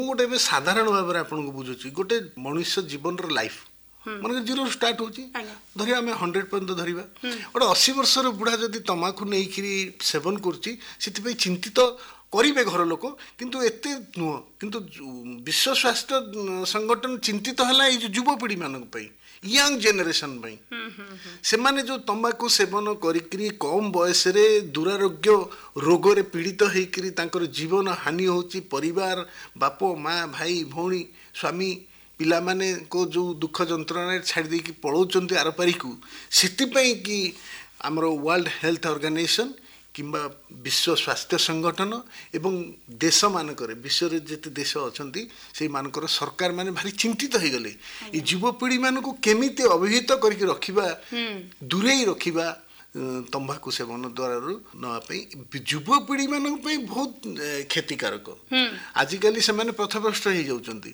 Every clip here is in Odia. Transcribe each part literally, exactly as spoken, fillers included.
गोटे साधारण भाव में आपको बुझुची गोटे मनुष्य जीवन लाइफ मन जीरो स्टार्ट होची धरी आम हंड्रेड पर्यंत धरवा गोटे अशी वर्ष बुढ़ा जदि तमाकू नहीं सेवन करुच्ची से चिंतित करेंगे घर लोक किंतु एते नुह किंतु विश्व स्वास्थ्य संगठन चिंतित है युवपीढ़ी मानक यंग जेनेरेशन से माने जो तंबाकू सेवन करी कम बयस दुरारोग्य रोग रे पीड़ित होकर तांकर जीवन हानि होची परिवार बाप माँ भाई भौणी स्वामी पिला माने को जो दुख जंत्रणा छाड़ी देकी पलाउछन्ति आरपारी को सेतिपई कि हमर वर्ल्ड हेल्थ ऑर्गेनाइजेशन किंबा विश्व स्वास्थ्य संगठन एवं देश मानकर विश्व रे जेते देश अछन्ति से मानकर सरकार माने भारी चिंतित हो गले ई युवपीढ़ी मान को केमिति अभिहित करके रखिबा दूरे रखिबा तंबाकू सेवन द्वारा नापी युवपीढ़ी मान बहुत क्षतिकारक आजिकल से माने पथभ्रष्ट हो जाउछन्ति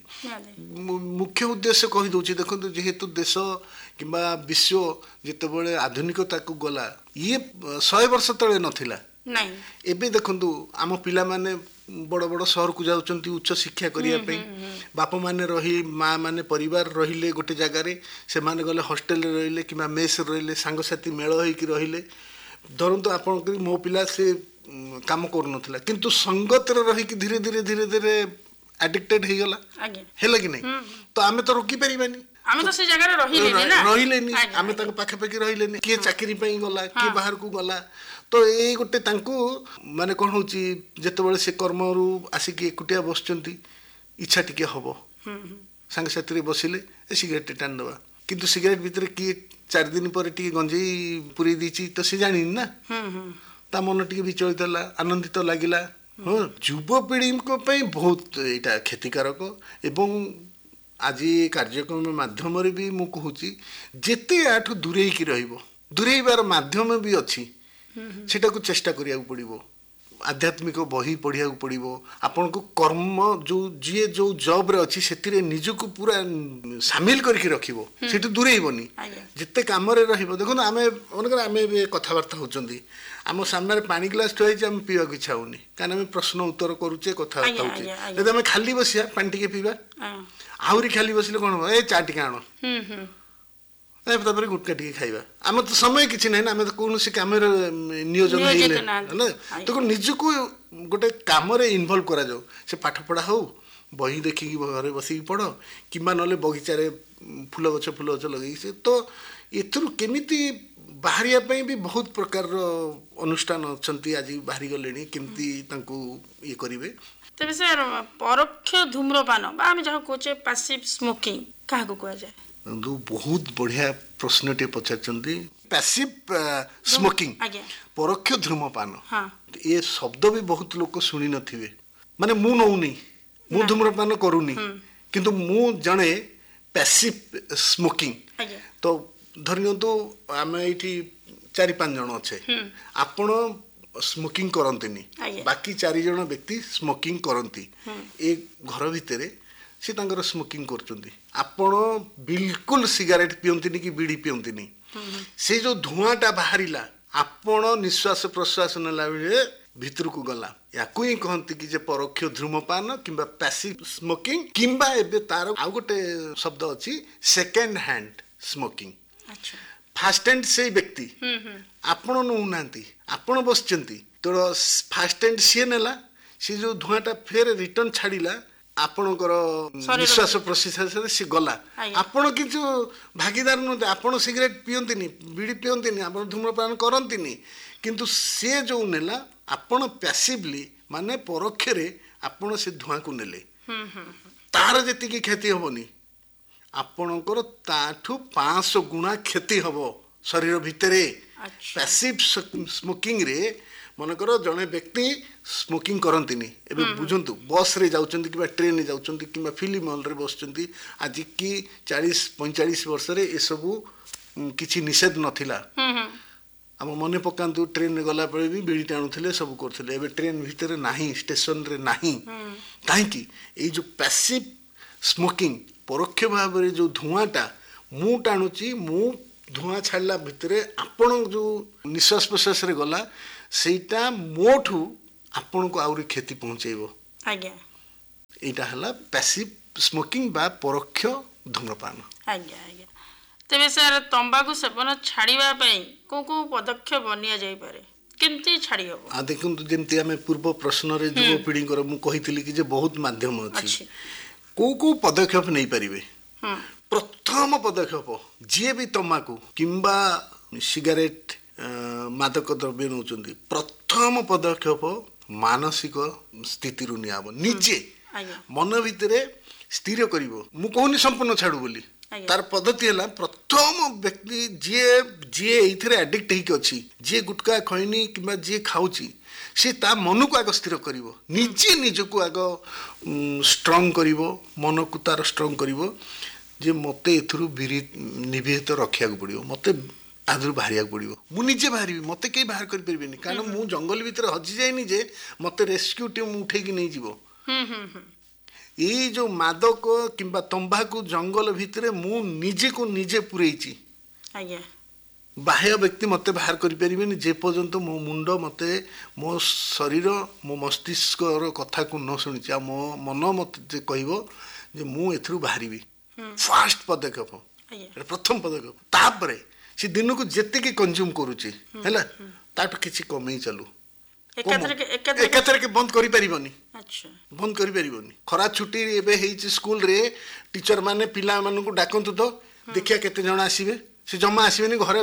मुख्य उद्देश्य कहि दउछि देखंतु जेहेतु देश किंबा विश्व जेतेबेले आधुनिकता को गला ये सौ वर्ष तले नथिला नहीं एबे देखंतु आम पिला माने बड़ बड़ शहर को जाउछन्ति उच्च शिक्षा करिया पे बाप माने रही माँ माने परिवार रहिले गोटे जगह रे से माने गले हॉस्टल रे रहिले किबा मेस रे रहिले सांग साथी मेल होई कि रहिले धरंतु आपन के मो पिला से काम कर नथिला किंतु संगत रे रही कि धीरे धीरे धीरे धीरे एडिक्टेड हे गला हेला कि नहीं तो आमे तो रोकी परिबानी आमे तो से जगह रे रहिले ना रहिले नि आमे तक पाखे पाखे रहिले नि के चाकरी पई गला के बाहर को गला तो ये गोटे तांको माने कौन होची जेतेबेले से कर्मरू आसिकी एकुटिया बसचंती इच्छा टिके हबो संग साथी रे बसिले ए सिगरेट टान दवा किंतु सिगरेट भीतर की चार दिन पर टिके गंजेई पुरी दीची तो से जानि ना ता मन टिके विचलित ला आनंदित लागिला हां युवपीढ़ी को पई बहुत एटा क्षतिकारक एवं आज कार्यक्रम माध्यम रे भी मु कहूची जेते आठु दूरेई की रहइबो दूरेइबार माध्यम भी अछि सेटा को चेष्टा करिया पड़िबो आध्यात्मिक बही पढ़िया पड़िबो आपन को कर्म जो जे जो जॉब रे अछि सेतिरे निजको पूरा शामिल करके रखिबो सेटु दूरेइबोनी जिते काम रे रहिबो देखो आमे मनकर आमे कथा वार्ता होचंदी आम सामने पानी ग्लास थोइ हम पीवा की छाउनी कान हम प्रश्न उत्तर करूचे कथा वार्ता होचे यदि हम खाली बसिया पानी टिके पीवा आउरी खाली बसिले कोन ए चा टिके आनो हम हम गुटका टी खाइबा आम तो समय किसी ना आम तो कौन से कम नियोजन ना तो निजको गोटे कम इनवल्व करा जाओ से पाठ पढ़ा हो बही देखिकी घर बसिक पढ़ कि ना बगीचार फूल गछ फूल गछ लगे से तो एथुरु केमिति बाहरिया पई भी बहुत प्रकार अनुष्ठान अच्छी आज बाहरी गले केमती ये करेंगे तेज सर परोक्ष धूम्रपान आम जहाँ कहे पैसिव स्मोकिंग क्या कह जाए बहुत बढ़िया प्रश्न टे पचारचंदी पैसिव स्मोकिंग परोक्ष धूम्रपान ये शब्द भी बहुत लोग सुनी नथिबे माने मु नौनी मु धूम्रपान करूनी किंतु मु जणे पैसिव स्मोकिंग तो धरनियंतु आमे एठी चारि पांच जण अच्छे आपण स्मोकिंग करंतिनी बाकी चारि जण व्यक्ति स्मोकिंग करंती एक घर भितरे से तांकर स्मोकिंग करचंदी आपण बिल्कुल सिगरेट पियंतिनी कि बीड़ी पियंतिनी से जो धुआंटा बाहरिला आपण निश्वास प्रश्वास नेला बेले भितर को गला याकू ही कहंती कि जे परोक्ष धूम्रपान किंबा पैसिव स्मोकिंग किंबा एबे तार आ गोटे शब्द अछि सेकंड हैंड स्मोकिंग अच्छा फास्ट हैंड से व्यक्ति आपण नउनांती आपण बसचंती तो फास्ट हैंड से नेला से जो धुआंटा फेर रिटर्न छाड़िला आपणकर निश्वास प्रश्वास से गला आपण किछु भागीदार न आपण सिगरेट पियंतिनी बीड़ी पियंतिनी आपण धूम्रपान करंतिनी किंतु से जो नेला आपण पैसिवली माने परोक्ष रे आपण से धुआं को नेले तार जति की क्षति होबनी आपणकर ताठू पाँच सौ गुणा क्षति हबो शरीर भितरे पैसिव स्मोकिंग रे मनकर जड़े व्यक्ति स्मोकिंग करंतिनी एबे बुझंतु बस रे जाउचंती कि ट्रेन रे जाउचंती कि फिल्म हॉल रे बसचंती आज की चालीस पैंतालीस वर्ष रे ए सब किछि निषेध नथिला हम मने पकांतु ट्रेन रे गला पळे भी बीड़ी टाणुथिले सब करथिले एबे ट्रेन भीतर नाही स्टेशन रे नाही काहे कि ए जो पैसिव स्मोकिंग परोक्ष भाव रे जो धुआंटा मु टाणुची मु धुआं छाड़ला भितरे आपण जो निश्वास प्रश्वास रे गला सेटा मोठू आपण को आउरी क्षति पहुंचेबो आज्ञा ଏଇଟା ହେଲା ପ୍ୟାସିଭ୍ ସ୍ମୋକିଂ ବା ପରୋକ୍ଷ ଧୂମ୍ରପାନ। ଆଜ୍ଞା ଆଜ୍ଞା। ତେବେ ସାର୍ ତମ୍ବାଖୁ ସେବନ ଛାଡ଼ିବା ପାଇଁ କେଉଁ କେଉଁ ପଦକ୍ଷେପ ନିଆଯାଇପାରେ, କେମିତି ଛାଡ଼ି ହେବ? ଆଉ ଦେଖନ୍ତୁ, ଯେମିତି ଆମେ ପୂର୍ବ ପ୍ରଶ୍ନରେ ଯୁବପିଢ଼ିଙ୍କର ମୁଁ କହିଥିଲି କି ଯେ ବହୁତ ମାଧ୍ୟମ ଅଛି, କେଉଁ କେଉଁ ପଦକ୍ଷେପ ନେଇପାରିବେ। ପ୍ରଥମ ପଦକ୍ଷେପ, ଯିଏ ବି ତମ୍ବାଖୁ କିମ୍ବା ସିଗାରେଟ୍ ମାଦକ ଦ୍ରବ୍ୟ ନେଉଛନ୍ତି, ପ୍ରଥମ ପଦକ୍ଷେପ ମାନସିକ ସ୍ଥିତିରୁ ନିଆହବ। ନିଜେ ମନ ଭିତରେ ସ୍ଥିର କରିବ, ମୁଁ କହୁନି ସମ୍ପୂର୍ଣ୍ଣ ଛାଡ଼ୁ ବୋଲି। ତାର ପଦ୍ଧତି ହେଲା, ପ୍ରଥମ ବ୍ୟକ୍ତି ଯିଏ ଯିଏ ଏଇଥିରେ ଆଡ଼ିକ୍ଟ ହେଇକି ଅଛି, ଯିଏ ଗୁଟକା ଖଇନି କିମ୍ବା ଯିଏ ଖାଉଛି, ସେ ତା ମନକୁ ଆଗ ସ୍ଥିର କରିବ, ନିଜେ ନିଜକୁ ଆଗ ଷ୍ଟ୍ରଙ୍ଗ କରିବ, ମନକୁ ତାର ଷ୍ଟ୍ରଙ୍ଗ କରିବ ଯେ ମୋତେ ଏଥିରୁ ବିରି ନିବୃତ୍ତ ରଖିବାକୁ ପଡ଼ିବ, ମୋତେ ଆଦରୁ ବାହାରିବାକୁ ପଡ଼ିବ, ମୁଁ ନିଜେ ବାହାରିବି, ମୋତେ କେହି ବାହାର କରିପାରିବେନି, କାରଣ ମୁଁ ଜଙ୍ଗଲ ଭିତରେ ହଜିଯାଇନି ଯେ ମୋତେ ରେସ୍କ୍ୟୁ ଟିମ୍ ଉଠେଇକି ନେଇଯିବ। ଏଇ ଯେଉଁ ମାଦକ କିମ୍ବା ତମ୍ବାଖୁ ଜଙ୍ଗଲ ଭିତରେ ମୁଁ ନିଜେକୁ ନିଜେ ପୂରେଇଛି, ବାହ୍ୟ ବ୍ୟକ୍ତି ମୋତେ ବାହାର କରିପାରିବେନି ଯେ ପର୍ଯ୍ୟନ୍ତ ମୋ ମୁଣ୍ଡ ମୋତେ, ମୋ ଶରୀର, ମୋ ମସ୍ତିଷ୍କର କଥାକୁ ନ ଶୁଣିଛି, ଆଉ ମୋ ମନ ମୋତେ କହିବ ଯେ ମୁଁ ଏଥିରୁ ବାହାରିବି। ଫାଷ୍ଟ ପଦକ୍ଷେପ, ପ୍ରଥମ ପଦକ୍ଷେପ। ତାପରେ ସେ ଦିନକୁ ଯେତିକି କନଜ୍ୟୁମ୍ କରୁଛି ହେଲା, ତାଠୁ କିଛି କମେଇ ଚାଲୁ, ଏକାଥରକେ ବନ୍ଦ କରିପାରିବନି, ବନ୍ଦ କରିପାରିବନି। ଖରା ଛୁଟି ଏବେ ହେଇଛି, ସ୍କୁଲରେ ଟିଚର ମାନେ ପିଲାମାନଙ୍କୁ ଡାକନ୍ତୁ ତ ଦେଖିବା କେତେ ଜଣ ଆସିବେ। ସେ ଜମା ଆସିବେନି, ଘରେ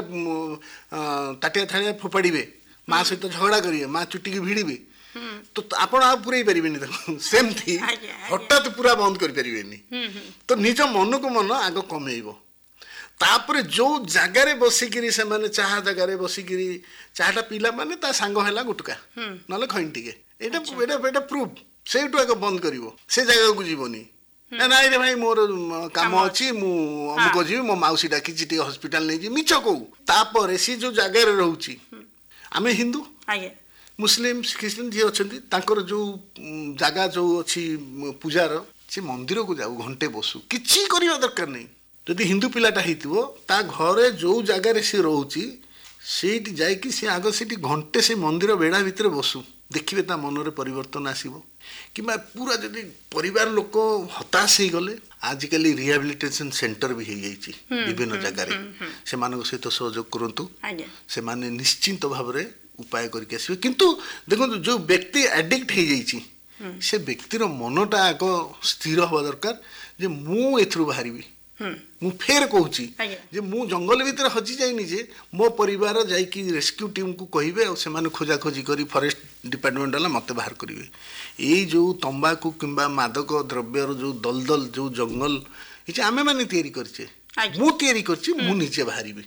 ତାଟିଆ ଥାଳିଆ ଫୋପାଡ଼ିବେ, ମା ସହିତ ଝଗଡ଼ା କରିବେ, ମା ଚୁଟିକି ଭିଡ଼ିବେ, ତ ଆପଣ ଆଉ ପୁରେଇ ପାରିବେନି ତାକୁ। ସେମିତି ହଠାତ୍ ପୁରା ବନ୍ଦ କରିପାରିବେନି। ତ ନିଜ ମନକୁ ମନ ଆଗ କମେଇବ। ତାପରେ ଯୋଉ ଜାଗାରେ ବସିକିରି ସେମାନେ ଚାହା ଜାଗାରେ ବସିକିରି ଚାହାଟା ପିଲା ମାନେ ତା ସାଙ୍ଗ ହେଲା ଗୁଟକା ନହେଲେ ଖଇନି ଟିକେ, ଏଇଟା ଏଇଟା ଏଇଟା ପ୍ରୁଫ୍। ସେଇଠୁ ଆଗ ବନ୍ଦ କରିବ, ସେ ଜାଗାକୁ ଯିବନି। ନାଇଁ ରେ ଭାଇ ମୋର କାମ ଅଛି, ମୁଁ ଅମୁକ ଯିବି, ମୋ ମାଉସୀ ଡାକିଛି ଟିକେ ହସ୍ପିଟାଲ ନେଇଯିବି, ମିଛ କହୁ। ତାପରେ ସେ ଯୋଉ ଜାଗାରେ ରହୁଛି, ଆମେ ହିନ୍ଦୁ, ମୁସଲିମ, ଖ୍ରୀଷ୍ଟିଆନ ଯିଏ ଅଛନ୍ତି, ତାଙ୍କର ଯୋଉ ଜାଗା ଯୋଉ ଅଛି ପୂଜାର, ସେ ମନ୍ଦିରକୁ ଯାଉ, ଘଣ୍ଟେ ବସୁ, କିଛି କରିବା ଦରକାର ନାହିଁ। ଯଦି ହିନ୍ଦୁ ପିଲାଟା ହେଇଥିବ, ତା ଘରେ ଯୋଉ ଜାଗାରେ ସେ ରହୁଛି ସେଇଠି ଯାଇକି ସେ ଆଗ ସେଠି ଘଣ୍ଟେ ସେ ମନ୍ଦିର ବେଢ଼ା ଭିତରେ ବସୁ, ଦେଖିବେ ତା ମନରେ ପରିବର୍ତ୍ତନ ଆସିବ। କିମ୍ବା ପୁରା ଯଦି ପରିବାର ଲୋକ ହତାଶ ହେଇଗଲେ, ଆଜିକାଲି ରିହାବିଲିଟେସନ ସେଣ୍ଟର ବି ହେଇଯାଇଛି ବିଭିନ୍ନ ଜାଗାରେ, ସେମାନଙ୍କ ସହିତ ସହଯୋଗ କରନ୍ତୁ, ସେମାନେ ନିଶ୍ଚିନ୍ତ ଭାବରେ ଉପାୟ କରିକି ଆସିବେ। କିନ୍ତୁ ଦେଖନ୍ତୁ, ଯୋଉ ବ୍ୟକ୍ତି ଆଡ଼ିକ୍ଟ ହେଇଯାଇଛି, ସେ ବ୍ୟକ୍ତିର ମନଟା ଆଗ ସ୍ଥିର ହେବା ଦରକାର ଯେ ମୁଁ ଏଥିରୁ ବାହାରିବି। ମୁଁ ଫେର କହୁଛି ଯେ ମୁଁ ଜଙ୍ଗଲ ଭିତରେ ହଜି ଯାଇନି, ଯେ ମୋ ପରିବାର ଯାଇକି ରେସ୍କ୍ୟୁ ଟିମ୍କୁ କହିବେ, ଆଉ ସେମାନେ ଖୋଜାଖୋଜି କରି ଫରେଷ୍ଟ ଡିପାର୍ଟମେଣ୍ଟ ହେଲା ମୋତେ ବାହାର କରିବେ। ଏଇ ଯେଉଁ ତମ୍ବାଖୁ କିମ୍ବା ମାଦକ ଦ୍ରବ୍ୟର ଯେଉଁ ଦଲଦଲ ଯେଉଁ ଜଙ୍ଗଲ ହେଇଛି, ଆମେମାନେ ତିଆରି କରିଛେ, ମୁଁ ତିଆରି କରିଛି, ମୁଁ ନିଜେ ବାହାରିବି।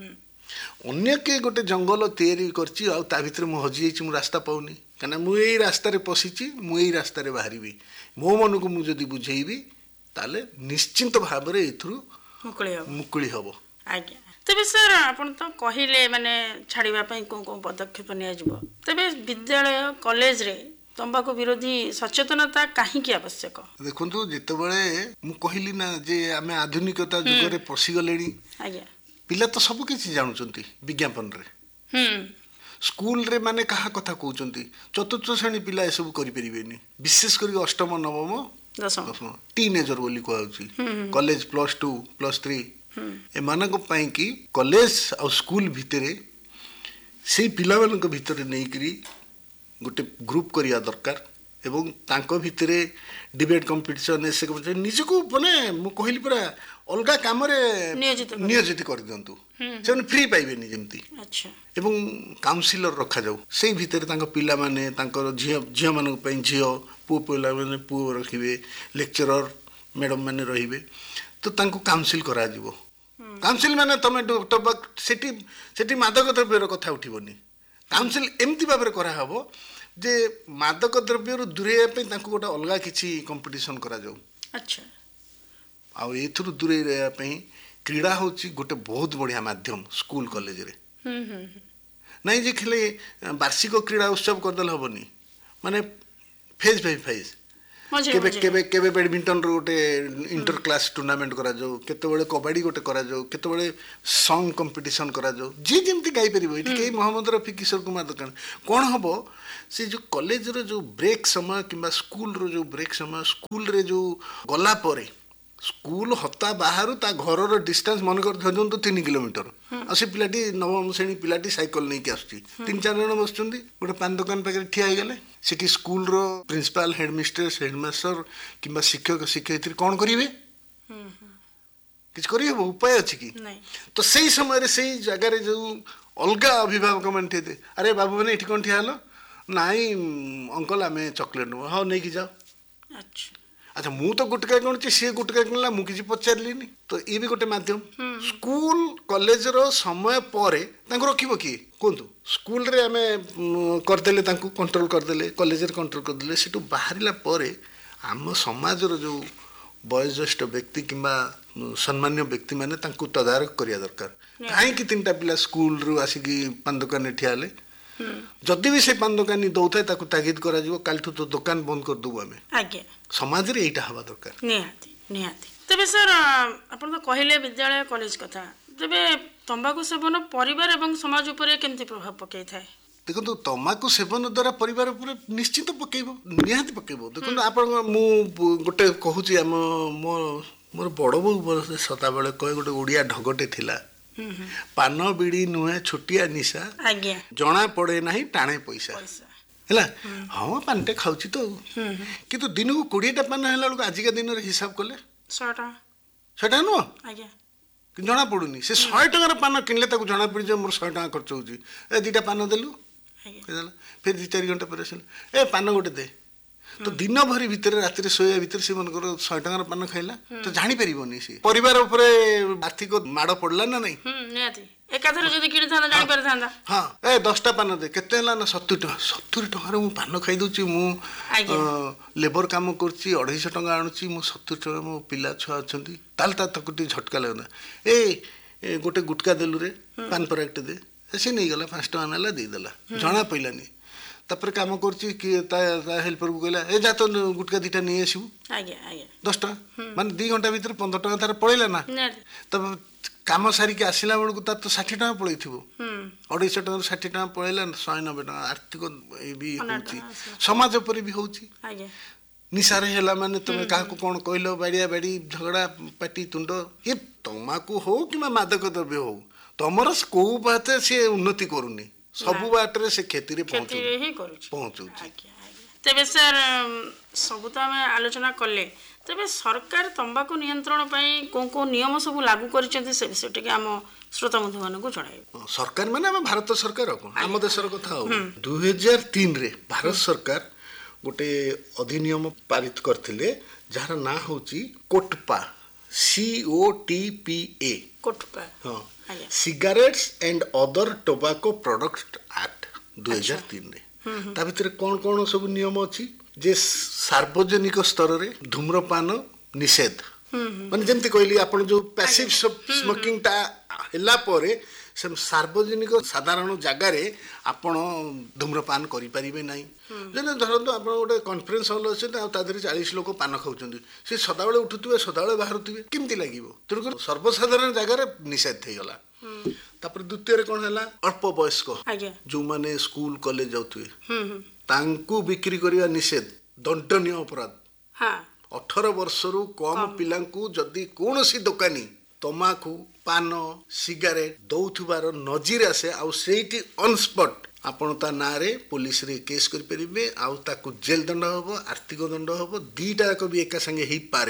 ଅନ୍ୟ କିଏ ଗୋଟେ ଜଙ୍ଗଲ ତିଆରି କରିଛି, ଆଉ ତା ଭିତରେ ମୁଁ ହଜିଯାଇଛି, ମୁଁ ରାସ୍ତା ପାଉନି, କାହିଁକିନା ମୁଁ ଏଇ ରାସ୍ତାରେ ପଶିଛି, ମୁଁ ଏଇ ରାସ୍ତାରେ ବାହାରିବି। ମୋ ମନକୁ ମୁଁ ଯଦି ବୁଝେଇବି, ତାହେଲେ ନିଶ୍ଚିନ୍ତ ଭାବରେ ଏଥିରୁ ମୁକୁଳି ହବ। ଆଜ୍ଞା। ତେବେ ସାର୍, ଆପଣ ତ କହିଲେ ମାନେ ଛାଡ଼ିବା ପାଇଁ କେଉଁ କେଉଁ ପଦକ୍ଷେପ ନିଆଯିବ, ତେବେ ବିଦ୍ୟାଳୟ କଲେଜରେ ତମ୍ବାଖୁ ବିରୋଧୀ ସଚେତନତା କାହିଁକି ଆବଶ୍ୟକ? ଦେଖନ୍ତୁ, ଯେତେବେଳେ ମୁଁ କହିଲି ନା ଯେ ଆମେ ଆଧୁନିକତା ଯୁଗରେ ପଶିଗଲେଣି, ପିଲା ତ ସବୁ କିଛି ଜାଣୁଛନ୍ତି ବିଜ୍ଞାପନରେ। ସ୍କୁଲରେ ମାନେ କାହା କଥା କହୁଛନ୍ତି, ଚତୁର୍ଥ ଶ୍ରେଣୀ ପିଲା ଏସବୁ କରିପାରିବେନି, ବିଶେଷ କରି ଅଷ୍ଟମ ନବମ ଦଶମ ଟିନେଜର ବୋଲି କୁହାଯାଉଛି, college plus two plus three, ଏମାନଙ୍କ ପାଇଁ କି କଲେଜ ଆଉ ସ୍କୁଲ ଭିତରେ ସେଇ ପିଲାମାନଙ୍କ ଭିତରେ ନେଇକରି ଗୋଟେ ଗ୍ରୁପ୍ କରିବା ଦରକାର, ଏବଂ ତାଙ୍କ ଭିତରେ ଡିବେଟ୍ କମ୍ପିଟିସନ୍, ଏସେ କମ୍ପିଟିସନ୍, ନିଜକୁ ମାନେ ମୁଁ କହିଲି ପୁରା ଅଲଗା କାମରେ ନିୟୋଜିତ କରିଦିଅନ୍ତୁ, ସେମାନେ ଫ୍ରି ପାଇବେନି ଯେମିତି। ଏବଂ କାଉନସିଲର ରଖାଯାଉ, ସେଇ ଭିତରେ ତାଙ୍କ ପିଲାମାନେ, ତାଙ୍କର ଝିଅ ଝିଅମାନଙ୍କ ପାଇଁ ଝିଅ, ପୁଅ ପିଲାମାନେ ପୁଅ ରଖିବେ, ଲେକ୍ଚରର ମ୍ୟାଡ଼ାମ୍ ମାନେ ରହିବେ, ତ ତାଙ୍କୁ କାଉନସିଲ୍ କରାଯିବ। କାଉନସିଲ୍ ମାନେ ତମେ ସେଠି ସେଠି ମାଦକ ଦ୍ରବ୍ୟର କଥା ଉଠିବନି, କାଉନସିଲ୍ ଏମିତି ଭାବରେ କରାହେବ ଯେ ମାଦକ ଦ୍ରବ୍ୟରୁ ଦୂରେଇବା ପାଇଁ ତାଙ୍କୁ ଗୋଟେ ଅଲଗା କିଛି କମ୍ପିଟିସନ୍ କରାଯାଉ। ଆଉ ଏଥିରୁ ଦୂରେଇ ରହିବା ପାଇଁ କ୍ରୀଡ଼ା ହେଉଛି ଗୋଟେ ବହୁତ ବଢ଼ିଆ ମାଧ୍ୟମ ସ୍କୁଲ କଲେଜରେ। ନାଇଁ ଯେ ଖାଲି ବାର୍ଷିକ କ୍ରୀଡ଼ା ଉତ୍ସବ କରିଦେଲେ ହେବନି, ମାନେ ଫେଜ୍ ବାଇ ଫେଜ୍ ମଝିରେ କେବେ ମଝିରେ। କେବେ କେବେ ବ୍ୟାଡମିଣ୍ଟନ ର ଗୋଟେ ଇଣ୍ଟର କ୍ଲାସ ଟୁର୍ଣ୍ଣାମେଣ୍ଟ କରାଯାଉ, କେତେବେଳେ କବାଡି ଗୋଟେ କରାଯାଉ, କେତେବେଳେ ସଙ୍ଗ କମ୍ପିଟିସନ କରାଯାଉ, ଯିଏ ଯେମିତି ଗାଇପାରିବ। ଏଠି କେହି ମହମ୍ମଦ ରଫି କିଶୋର କୁମାର ଦୋକାନ କ'ଣ ହବ, ସେ ଯେଉଁ କଲେଜର ଯେଉଁ ବ୍ରେକ୍ ସମୟ କିମ୍ବା ସ୍କୁଲର ଯେଉଁ ବ୍ରେକ୍ ସମୟ, ସ୍କୁଲରେ ଯେଉଁ ଗଲା ପରେ ସ୍କୁଲ ହତା ବାହାରୁ ତା ଘରର ଡିଷ୍ଟାନ୍ସ ମନେ କରି ଧରନ୍ତୁ ତିନି କିଲୋମିଟର, ଆଉ ସେ ପିଲାଟି ନବମ ଶ୍ରେଣୀ ପିଲାଟି ସାଇକେଲ ନେଇକି ଆସୁଛି, ତିନି ଚାରି ଜଣ ବସୁଛନ୍ତି, ଗୋଟେ ପାନ ଦୋକାନ ପାଖରେ ଠିଆ ହେଇଗଲେ, ସେଠି ସ୍କୁଲର ପ୍ରିନ୍ସିପାଲ, ହେଡମିଷ୍ଟ୍ରେସ, ହେଡମାଷ୍ଟର କିମ୍ବା ଶିକ୍ଷକ ଶିକ୍ଷୟିତ୍ରୀ କ'ଣ କରିବେ? କିଛି କରିହେବ? ଉପାୟ ଅଛି କି? ତ ସେଇ ସମୟରେ ସେଇ ଜାଗାରେ ଯେଉଁ ଅଲଗା ଅଭିଭାବକ ମାନେ ଠିଆ, ଆରେ ବାବୁ ମାନେ ଏଠି କ'ଣ ଠିଆ ହେଲ? ନାଇଁ ଅଙ୍କଲ ଆମେ ଚକୋଲେଟ୍ ନେବୁ। ହଉ ନେଇକି ଯାଅ। ଆଚ୍ଛା ମୁଁ ତ ଗୁଟକା କିଣୁଛି, ସିଏ ଗୁଟକା କିଣିଲା, ମୁଁ କିଛି ପଚାରିଲିନି। ତ ଇଏ ବି ଗୋଟେ ମାଧ୍ୟମ। ସ୍କୁଲ କଲେଜର ସମୟ ପରେ ତାଙ୍କୁ ରଖିବ କିଏ କୁହନ୍ତୁ? ସ୍କୁଲରେ ଆମେ କରିଦେଲେ, ତାଙ୍କୁ କଣ୍ଟ୍ରୋଲ କରିଦେଲେ, କଲେଜରେ କଣ୍ଟ୍ରୋଲ କରିଦେଲେ, ସେଠୁ ବାହାରିଲା ପରେ ଆମ ସମାଜର ଯେଉଁ ବୟୋଜ୍ୟେଷ୍ଠ ବ୍ୟକ୍ତି କିମ୍ବା ସମ୍ମାନୀୟ ବ୍ୟକ୍ତିମାନେ ତାଙ୍କୁ ତଦାରଖ କରିବା ଦରକାର। କାହିଁକି ତିନିଟା ପିଲା ସ୍କୁଲରୁ ଆସିକି ପାନ ଦୋକାନରେ ଠିଆ ହେଲେ? ଯଦି ବି ସେ ପାନ ଦୋକାନୀ ଦଉଥାଏ ତାକୁ ତାଗିଦ କରାଯିବ, କାଲିଠୁ ତ ଦୋକାନ ବନ୍ଦ କରିଦେବୁ ଆମେ। ଆଜ୍ଞା, ସମାଜରେ ଏଇଟା ହେବା ଦରକାର। ନିହାତି ନିହାତି। ତେବେ ସାର୍ ଆପଣ ତ କହିଲେ ବିଦ୍ୟାଳୟ କଲେଜ କଥା, ତେବେ ତମ୍ବାଖୁ ସେବନ ପରିବାର ଏବଂ ସମାଜ ଉପରେ କେମିତି ପ୍ରଭାବ ପକାଇଥାଏ? ଦେଖନ୍ତୁ, ତମ୍ବାଖୁ ସେବନ ଦ୍ୱାରା ପରିବାର ଉପରେ ନିଶ୍ଚିତ ପକେଇବ, ନିହାତି ପକେଇବ। ଦେଖନ୍ତୁ ଆପଣଙ୍କ, ମୁଁ ଗୋଟେ କହୁଛି, ଆମ ମୋ ମୋର ବଡ଼ ବୋଉ ସଦାବେଳେ କହେ, ଗୋଟେ ଓଡ଼ିଆ ଢଗଟେ ଥିଲା, ପାନ ବିଡ଼ି ନୁହେଁ ଛୋଟିଆ ନିଶା, ଜଣା ପଡ଼େ ନାହିଁ ଟାଣେ ପଇସା। ହେଲା, ହଁ ପାନଟେ ଖାଉଛି ତ, କିନ୍ତୁ ଦିନକୁ କୋଡ଼ିଏଟା ପାନ ହେଲା ବେଳକୁ ଆଜିକା ଦିନରେ ହିସାବ କଲେ ଶହେ ଟଙ୍କା ସେଟା ନୁହଁ, ଜଣା ପଡ଼ୁନି। ସେ ଶହେ ଟଙ୍କାର ପାନ କିଣିଲେ ତାକୁ ଜଣା ପଡ଼ିଯିବ ମୋର ଶହେ ଟଙ୍କା ଖର୍ଚ୍ଚ ହେଉଛି। ଏ ଦୁଇଟା ପାନ ଦେଲୁ, ଫେର ଦୁଇ ଚାରି ଘଣ୍ଟା ପରେ ଆସିଲା, ଏ ପାନ ଗୋଟେ ଦେ। ତ ଦିନ ଭରି ଭିତରେ, ରାତିରେ ଶୋଇବା ଭିତରେ ସେ ମନେକର ଶହେ ଟଙ୍କାର ପାନ ଖାଇଲା, ତ ଜାଣିପାରିବନି ସେ ପରିବାର ଉପରେ ଆର୍ଥିକ ମାଡ଼ ପଡ଼ିଲା ନା ନାଇଁ? ଏକାଥରେ ଯଦି କିଣିଥାନ୍ତା ଜାଣିପାରିଥାନ୍ତା। ହଁ, ଏ ଦଶଟା ପାନ ଦେ, କେତେ ହେଲା ନା ସତୁରି ଟଙ୍କା। ସତୁରି ଟଙ୍କାରେ ମୁଁ ପାନ ଖାଇଦେଉଛି, ମୁଁ ଲେବର କାମ କରୁଛି, ଅଢ଼େଇଶହ ଟଙ୍କା ଆଣୁଛି, ମୁଁ ସତୁରି ଟଙ୍କା, ମୋ ପିଲା ଛୁଆ ଅଛନ୍ତି, ତାହେଲେ ତା ତାକୁ ଟିକେ ଝଟକା ଲାଗନ୍ତା। ଏ ଗୋଟେ ଗୁଟକା ଦେଲୁରେ, ପାନ ପରାଗଟେ ଦେ, ସେ ନେଇଗଲା, ପାଞ୍ଚ ଟଙ୍କା ନେଲା, ଦେଇଦେଲା, ଜଣା ପଇଲାନି। ତାପରେ କାମ କରୁଛି, କିଏ ତା ହେଲ୍ପରକୁ କହିଲା, ଏ ଯା ତ ଗୁଟକା ଦୁଇଟା ନେଇ ଆସିବୁ, ଦଶ ଟଙ୍କା, ମାନେ ଦୁଇ ଘଣ୍ଟା ଭିତରେ ପନ୍ଦର ଟଙ୍କା ତାର ପଳେଇଲା ନା। ତାପରେ କାମ ସାରିକି ଆସିଲା ବେଳକୁ ତାର ତ ଷାଠିଏ ଟଙ୍କା ପଳେଇଥିବ, ଅଢ଼େଇଶହ ଟଙ୍କାରୁ ଷାଠିଏ ଟଙ୍କା ପଳେଇଲା, ଶହେ ନବେ ଟଙ୍କା ଆର୍ଥିକ ବି ହେଉଛି, ସମାଜ ଉପରେ ବି ହେଉଛି। ନିଶାରେ ହେଲା ମାନେ ତମେ କାହାକୁ କ'ଣ କହିଲ, ବାଡ଼ିଆ ବାଡ଼ି, ଝଗଡ଼ା, ପାଟି ତୁଣ୍ଡ, ଏ ତମାକୁ ହଉ କିମ୍ବା ମାଦକ ଦ୍ରବ୍ୟ ହଉ, ତମର କୋଉ ବାଟେ ସିଏ ଉନ୍ନତି କରୁନି, ସବୁ ବାଟରେ ସେ କ୍ଷତିରେ ପହଞ୍ଚୁଛି। ତେବେ ସାର୍ ସବୁ ତ ଆମେ ଆଲୋଚନା କଲେ, ତେବେ ସରକାର ତମ୍ବାଖୁ ନିୟନ୍ତ୍ରଣ ପାଇଁ କୋଉ କୋଉ ନିୟମ ସବୁ ଲାଗୁ କରିଛନ୍ତି ସେ ବିଷୟ ଟିକେ ଆମ ଶ୍ରୋତା ବନ୍ଧୁମାନଙ୍କୁ ଜଣାଇବେ। ସରକାର ମାନେ ଆମ ଭାରତ ସରକାର, ଆଉ କ'ଣ ଆମ ଦେଶର କଥା। ଆଉ ଦୁଇ ହଜାର ତିନିରେ ଭାରତ ସରକାର ଗୋଟେ ଅଧିନିୟମ ପାରିତ କରିଥିଲେ, ଯାହାର ନାଁ ହେଉଛି କୋଟପା, ସି ଓ ଟି ପି ଏ, କୋଟପା। ହଁ, ସିଗାରେଟ୍ସ and other tobacco product act ଦୁଇ ହଜାର ତିନିରେ। ତା ଭିତରେ କ'ଣ କ'ଣ ସବୁ ନିୟମ ଅଛି, ଯେ ସାର୍ବଜନିକ ସ୍ତରରେ ଧୂମ୍ରପାନ ନିଷେଧ, ମାନେ ଯେମିତି କହିଲି ଆପଣ ଯୋଉ ପ୍ୟାସିଭ ସ୍ମୋକିଂଟା ହେଲା ପରେ ସେ ସାର୍ବଜନିକ ସାଧାରଣ ଜାଗାରେ ଆପଣ ଧୂମ୍ରପାନ କରିପାରିବେ ନାହିଁ। ଯେମିତି ଧରନ୍ତୁ ଆପଣ ଗୋଟେ କନଫରେନ୍ସ ହଲ୍ ଅଛନ୍ତି, ଆଉ ତା ଦେହରେ ଚାଳିଶ ଲୋକ ପାନ ଖାଉଛନ୍ତି, ସେ ସଦାବେଳେ ଉଠୁଥିବେ, ସଦାବେଳେ ବାହାରୁଥିବେ, କେମିତି ଲାଗିବ? ତେଣୁକରି ସର୍ବସାଧାରଣ ଜାଗାରେ ନିଷେଧ ହେଇଗଲା। ତାପରେ ଦ୍ୱିତୀୟରେ କ'ଣ ହେଲା, ଅଳ୍ପ ବୟସ୍କ ଯୋଉମାନେ ସ୍କୁଲ କଲେଜ ଯାଉଥିବେ ତାଙ୍କୁ ବିକ୍ରି କରିବା ନିଷେଧ, ଦଣ୍ଡନୀୟ ଅପରାଧ। ଅଠର ବର୍ଷରୁ କମ ପିଲାଙ୍କୁ ଯଦି କୌଣସି ଦୋକାନୀ ତମାଖୁ, ପାନ, ସିଗାରେଟ ଦଉଥିବାର ନଜିର ଆସେ, ଆଉ ସେଇଠି ଅନ୍ ସ୍ପଟ୍ ଆପଣ ତା ନାଁରେ ପୋଲିସରେ କେସ୍ କରିପାରିବେ, ଆଉ ତାକୁ ଜେଲ୍ ଦଣ୍ଡ ହେବ, ଆର୍ଥିକ ଦଣ୍ଡ ହେବ, ଦିଟା ଯାକ ବି ଏକା ସାଙ୍ଗେ ହେଇପାରେ।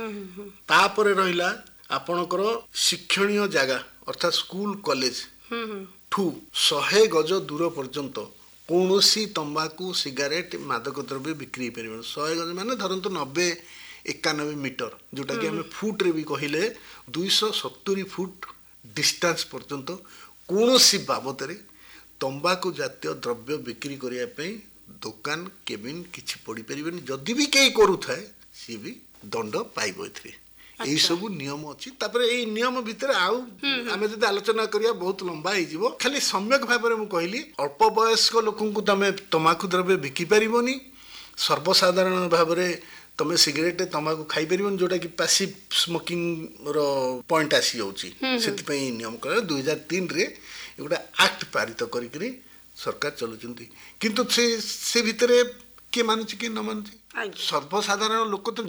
ତାପରେ ରହିଲା ଆପଣଙ୍କର ଶିକ୍ଷଣୀୟ ଜାଗା, ଅର୍ଥାତ୍ ସ୍କୁଲ କଲେଜ ଠୁ ଶହେ ଗଜ ଦୂର ପର୍ଯ୍ୟନ୍ତ କୌଣସି ତମ୍ବାଖୁ, ସିଗାରେଟ, ମାଦକ ଦ୍ରବ୍ୟ ବିକ୍ରି ହେଇପାରିବନି। ଶହେ ଗଜ ମାନେ ଧରନ୍ତୁ ନବେ ଏକାନବେ ମିଟର, ଯୋଉଟାକି ଆମେ ଫୁଟରେ ବି କହିଲେ ଦୁଇଶହ ସତୁରି ଫୁଟ ଡିଷ୍ଟାନ୍ସ ପର୍ଯ୍ୟନ୍ତ କୌଣସି ବାବଦରେ ତମ୍ବାଖୁ ଜାତୀୟ ଦ୍ରବ୍ୟ ବିକ୍ରି କରିବା ପାଇଁ ଦୋକାନ କେବିନ୍ କିଛି ପଡ଼ିପାରିବନି। ଯଦି ବି କେହି କରୁଥାଏ ସିଏ ବି ଦଣ୍ଡ ପାଇବ ଏଥିରେ। ଏଇ ସବୁ ନିୟମ ଅଛି। ତାପରେ ଏଇ ନିୟମ ଭିତରେ ଆଉ ଆମେ ଯଦି ଆଲୋଚନା କରିବା ବହୁତ ଲମ୍ବା ହେଇଯିବ। ଖାଲି ସମ୍ୟକ ଭାବରେ ମୁଁ କହିଲି, ଅଳ୍ପ ବୟସ୍କ ଲୋକଙ୍କୁ ତମେ ତମାଖୁ ଦ୍ରବ୍ୟ ବିକି ପାରିବନି, ସର୍ବସାଧାରଣ ଭାବରେ ତମେ ସିଗାରେଟ ତମାକୁ ଖାଇପାରିବନି ଯୋଉଟାକି ପାସିଭ୍ ସ୍ମୋକିଂର ପଏଣ୍ଟ ଆସିଯାଉଛି ସେଥିପାଇଁ ନିୟମ କଲେ ଦୁଇ ହଜାର ତିନିରେ ଗୋଟେ ଆକ୍ଟ ପାରିତ କରିକିରି ସରକାର ଚଲୁଛନ୍ତି କିନ୍ତୁ ସେ ସେ ଭିତରେ କିଏ ମାନୁଛି କିଏ ନ ମାନୁଛି ସର୍ବସାଧାରଣ ଲୋକ ତ